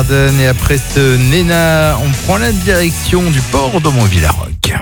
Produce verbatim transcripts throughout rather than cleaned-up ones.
Et après ce Néna, on prend la direction du port d'Aumont-Villaroc.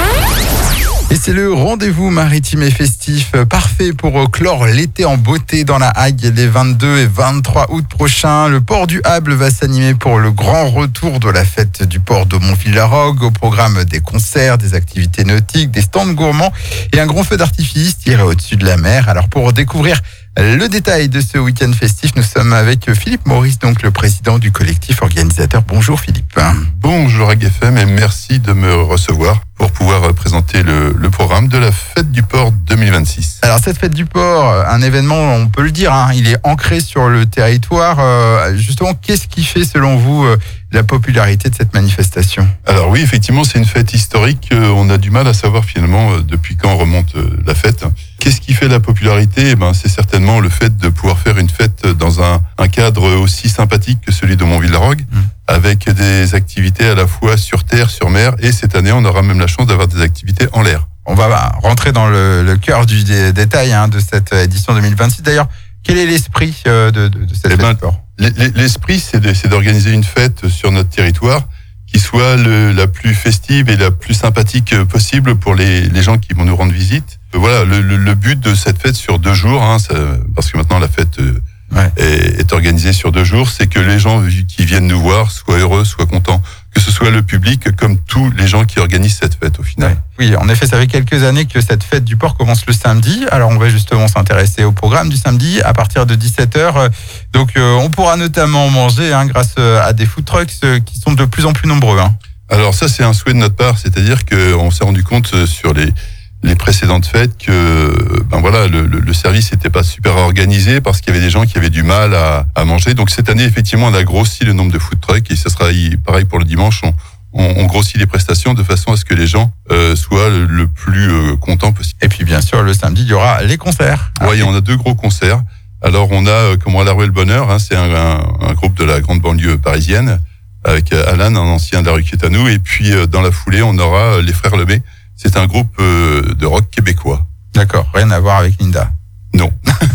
Et c'est le rendez-vous maritime et festif parfait pour clore l'été en beauté dans la Hague les vingt-deux et vingt-trois août prochains. Le port du Hable va s'animer pour le grand retour de la fête du port d'Aumont-Villaroc. Au programme des concerts, des activités nautiques, des stands gourmands et un grand feu d'artifice tiré au-dessus de la mer. Alors pour découvrir le détail de ce week-end festif, nous sommes avec Philippe Maurice, donc le président du collectif organisateur. Bonjour Philippe. Bonjour A G F M et merci de me recevoir pour pouvoir présenter le, le programme de la Fête du Port deux mille vingt-six. Alors cette Fête du Port, un événement, on peut le dire, hein, il est ancré sur le territoire. Euh, justement, qu'est-ce qui fait selon vous euh, la popularité de cette manifestation ? Alors oui, effectivement, c'est une fête historique. Euh, on a du mal à savoir finalement euh, depuis quand remonte euh, la fête. Qu'est-ce qui fait la popularité ? Eh ben, c'est certainement le fait de pouvoir faire une fête dans un, un cadre aussi sympathique que celui d'Aumont-Villaroc, mmh. avec des activités à la fois sur terre, sur mer, et cette année, on aura même la chance d'avoir des activités en l'air. On va rentrer dans le, le cœur du dé, détail hein, de cette édition deux mille vingt-six. D'ailleurs, quel est l'esprit euh, de, de, de cette eh fête ben, du port ? L'esprit, c'est, de, c'est d'organiser une fête sur notre territoire qui soit le, la plus festive et la plus sympathique possible pour les, les gens qui vont nous rendre visite. Voilà, le, le, le but de cette fête sur deux jours, hein, ça, parce que maintenant la fête euh, ouais. est, est organisée sur deux jours, c'est que les gens qui viennent nous voir soient heureux, soient contents, que ce soit le public comme tous les gens qui organisent cette fête au final. Ouais. Oui, en effet, ça fait quelques années que cette fête du port commence le samedi. Alors on va justement s'intéresser au programme du samedi à partir de dix-sept heures. Donc euh, on pourra notamment manger hein, grâce à des food trucks euh, qui sont de plus en plus nombreux. Hein. Alors ça, c'est un souhait de notre part, c'est-à-dire qu'on s'est rendu compte sur les les précédentes fêtes que ben voilà le, le, le service n'était pas super organisé parce qu'il y avait des gens qui avaient du mal à, à manger. Donc cette année effectivement on a grossi le nombre de food trucks et ce sera pareil pour le dimanche. On, on, on grossit les prestations de façon à ce que les gens euh, soient le, le plus euh, contents possible. Et puis bien sûr le samedi il y aura les concerts. Oui, on a deux gros concerts. Alors on a euh, comment la Rue Le Bonheur, hein, c'est un, un, un groupe de la grande banlieue parisienne avec Alan, un ancien de la rue Quétanou, et puis euh, dans la foulée on aura les Frères Lemay. C'est un groupe euh, de rock québécois. D'accord, rien à voir avec Linda. Non.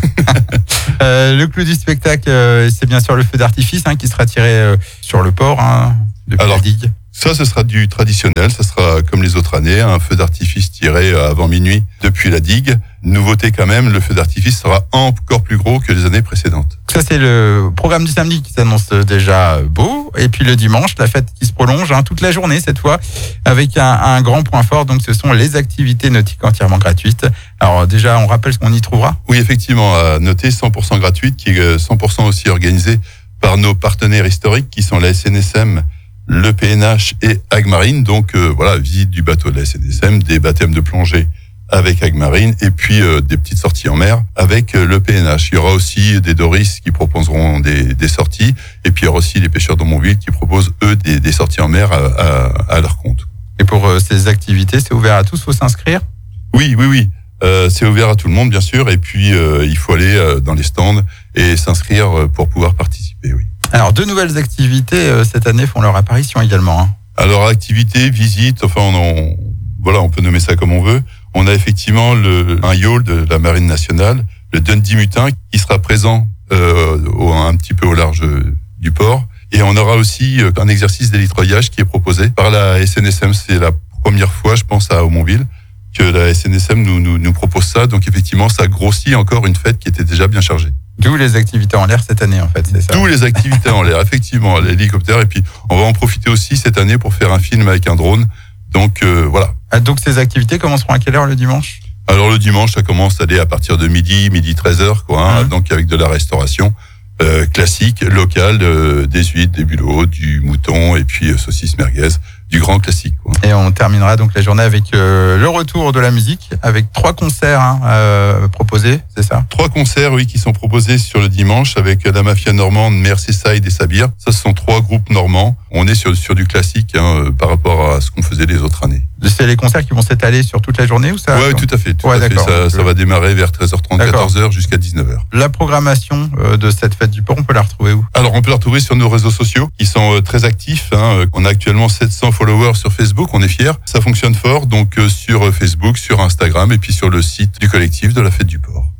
euh, le clou du spectacle, euh, c'est bien sûr le feu d'artifice hein, qui sera tiré euh, sur le port hein, depuis Alors, la digue. Ça, ce sera du traditionnel. Ça sera comme les autres années, un feu d'artifice tiré avant minuit depuis la digue. Nouveauté quand même, le feu d'artifice sera encore plus gros que les années précédentes. Ça, c'est le programme du samedi qui s'annonce déjà beau. Et puis le dimanche, la fête qui se prolonge hein, toute la journée cette fois, avec un, un grand point fort. Donc, ce sont les activités nautiques entièrement gratuites. Alors déjà, on rappelle ce qu'on y trouvera. Oui, effectivement, à noter cent pour cent gratuite, qui est cent pour cent aussi organisée par nos partenaires historiques qui sont la S N S M, le P N H et Agmarine. Donc euh, voilà, visite du bateau de la S N S M, des baptêmes de plongée avec Agmarine et puis euh, des petites sorties en mer avec euh, le P N H. Il y aura aussi des Doris qui proposeront des, des sorties et puis il y aura aussi les pêcheurs d'Aumontville qui proposent eux des, des sorties en mer à, à, à leur compte. Et pour euh, ces activités, c'est ouvert à tous, faut s'inscrire ? Oui, oui, oui. Euh, c'est ouvert à tout le monde bien sûr et puis euh, il faut aller euh, dans les stands et s'inscrire pour pouvoir participer, oui. Alors, deux nouvelles activités euh, cette année font leur apparition également. Hein. Alors, activité, visite, enfin, on, on, voilà, on peut nommer ça comme on veut. On a effectivement le, un yacht de la Marine nationale, le Dundee Mutin, qui sera présent euh, au, un petit peu au large du port. Et on aura aussi un exercice d'élitroyage qui est proposé par la S N S M. C'est la première fois, je pense, à Aumontville, que la S N S M nous, nous, nous propose ça. Donc, effectivement, ça grossit encore une fête qui était déjà bien chargée. D'où les activités en l'air cette année, en fait, c'est ça. D'où les activités en l'air, effectivement, l'hélicoptère. Et puis, on va en profiter aussi cette année pour faire un film avec un drone. Donc, euh, voilà. Ah, donc, ces activités commenceront à quelle heure le dimanche ? Alors, le dimanche, ça commence à aller à partir de midi, midi treize heures, quoi. Hein, mmh. Donc, avec de la restauration euh, classique, locale, euh, des huîtres, des bulots, du mouton et puis euh, saucisses merguez. Du grand classique, quoi. Et on terminera donc la journée avec euh, le retour de la musique, avec trois concerts hein, euh, proposés, c'est ça ? Trois concerts, oui, qui sont proposés sur le dimanche avec la Mafia normande, Merseyside et Sabir. Ça, ce sont trois groupes normands. On est sur, sur du classique hein, par rapport à ce qu'on faisait les autres années. C'est les concerts qui vont s'étaler sur toute la journée ou ça ? Oui, tout à fait. Tout ouais, à fait. Ça, ça va démarrer vers treize heures trente, d'accord. quatorze heures jusqu'à dix-neuf heures. La programmation euh, de cette fête du port, on peut la retrouver où ? Alors, on peut la retrouver sur nos réseaux sociaux qui sont euh, très actifs. Hein. On a actuellement sept cents followers sur Facebook, on est fiers. Ça fonctionne fort, donc euh, sur Facebook, sur Instagram et puis sur le site du collectif de la Fête du Port.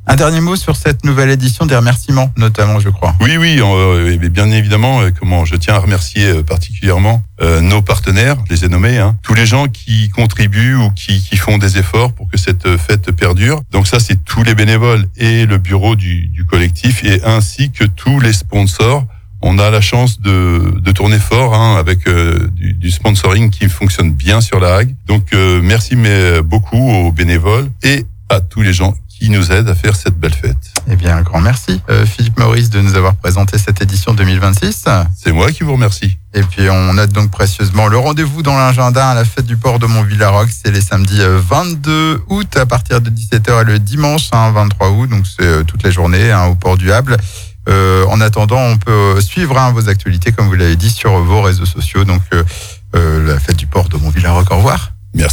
Un dernier mot sur cette nouvelle édition, des remerciements notamment, je crois. Oui, oui, euh, bien évidemment, euh, comment je tiens à remercier euh, particulièrement euh, nos partenaires, je les ai nommés, hein, tous les gens qui contribuent ou qui, qui font des efforts pour que cette fête perdure. Donc ça, c'est tous les bénévoles et le bureau du, du collectif, et ainsi que tous les sponsors. On a la chance de, de tourner fort hein, avec euh, du, du sponsoring qui fonctionne bien sur la Hague. Donc euh, merci mais beaucoup aux bénévoles et à tous les gens qui nous aident à faire cette belle fête. Eh bien, un grand merci, euh, Philippe Maurice, de nous avoir présenté cette édition deux mille vingt-six. C'est moi qui vous remercie. Et puis, on note donc précieusement le rendez-vous dans l'agenda à la fête du port de Montvillaroc. C'est les samedis vingt-deux août à partir de dix-sept heures et le dimanche hein, vingt-trois août. Donc, c'est euh, toute la journée hein, au port du Hable. Euh, en attendant, on peut suivre hein, vos actualités, comme vous l'avez dit, sur vos réseaux sociaux. Donc, euh, euh, la fête du port de Montvillaroc. Au revoir.